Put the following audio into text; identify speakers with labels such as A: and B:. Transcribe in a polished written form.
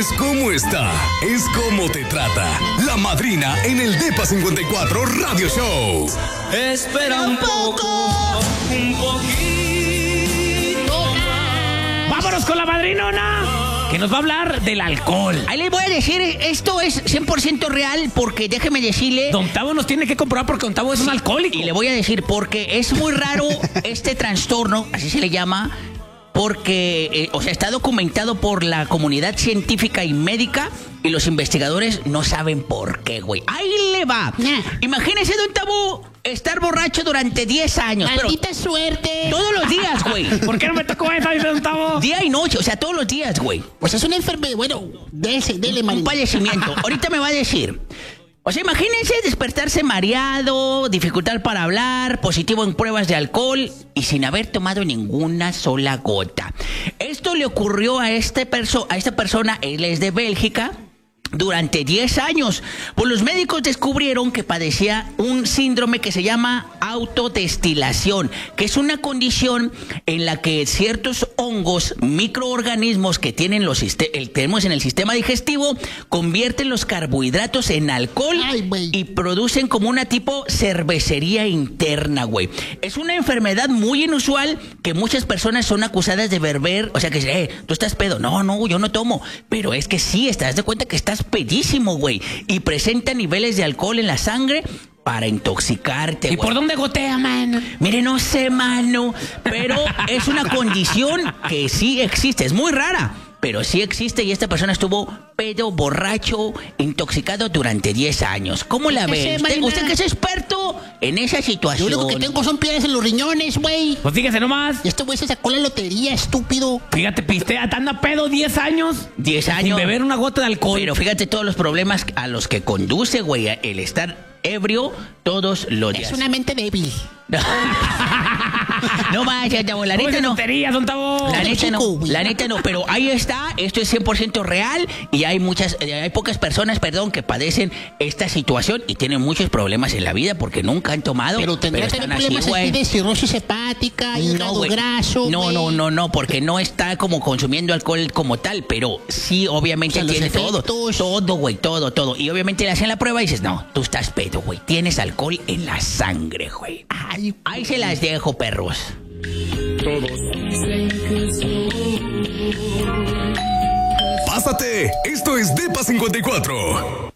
A: es cómo está, es cómo te trata. La madrina en el Depa 54 Radio Show.
B: Espera un poco, un poquito.
C: Vámonos con la madrinona, que nos va a hablar del alcohol.
D: Ahí les voy a decir, esto es 100% real, porque déjeme decirle...
C: Don Tavo nos tiene que comprobar porque Don Tavo es un alcohólico.
D: Y le voy a decir, porque es muy raro este trastorno, así se le llama, porque, está documentado por la comunidad científica y médica, y los investigadores no saben por qué, güey. Ahí le va. Imagínese, Don Tavo, estar borracho durante 10 años.
E: Maldita suerte.
D: Todos los días, güey.
C: ¿Por qué no me tocó esa, dice Don Tavo?
D: Día y noche, todos los días, güey.
E: Pues es una enfermedad. Bueno, dele,
D: Un
E: Marina.
D: padecimiento. Ahorita me va a decir. Imagínense despertarse mareado, dificultad para hablar, positivo en pruebas de alcohol y sin haber tomado ninguna sola gota. Esto le ocurrió a esta persona, él es de Bélgica, durante 10 años. Pues los médicos descubrieron que padecía un síndrome que se llama autodestilación, que es una condición en la que ciertos hongos, microorganismos que tenemos en el sistema digestivo, convierten los carbohidratos en alcohol.
E: Ay,
D: y producen como una tipo cervecería interna, güey. Es una enfermedad muy inusual que muchas personas son acusadas de beber, que tú estás pedo. No, yo no tomo. Pero es que sí, te das de cuenta que estás pedísimo, güey. Y presenta niveles de alcohol en la sangre para intoxicarte, güey.
C: ¿Y por dónde gotea, mano?
D: Mire, no sé, mano, pero es una condición que sí existe. Es muy rara, pero sí existe, y esta persona estuvo pedo, borracho, intoxicado durante 10 años. ¿Cómo la ve? ¿Usted que es experto en esa situación?
E: Yo lo único que tengo son piedras en los riñones, güey.
C: Pues fíjese nomás.
E: Y este güey se sacó la lotería, estúpido.
C: Fíjate, pistea, anda pedo 10 años.
D: 10 años.
C: Sin beber una gota de alcohol.
D: Pero fíjate todos los problemas a los que conduce, güey, el estar ebrio todos los días.
E: Es una mente débil.
D: No manches, Tavo, la neta no.
C: Tonterías, Don Tavo.
D: La neta no, pero ahí está, esto es 100% real, y hay pocas personas, que padecen esta situación y tienen muchos problemas en la vida porque nunca han tomado.
E: Pero tendrá que tener problemas así de cirrosis hepática, hígado graso.
D: No, porque no está como consumiendo alcohol como tal, pero sí, obviamente tiene todo, güey, todo. Y obviamente le hacen la prueba y dices, no, tú estás pedo, güey, tienes alcohol en la sangre, güey. Ahí se las dejo, perros.
A: Pásate, esto es Depa 54.